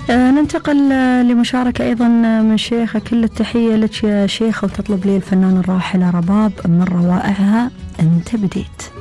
ننتقل لمشاركة أيضا من شيخة. كل التحية لك يا شيخة، وتطلب لي الفنان الراحلة رباب من روائعها أنت بديت.